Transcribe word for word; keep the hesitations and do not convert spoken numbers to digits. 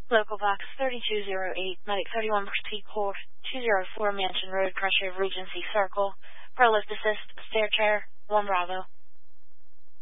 Local box thirty-two oh eight, Medic thirty-one, proceed court, two oh four Mansion Road, pressure of Regency Circle, pro lift assist, stair chair, one Bravo.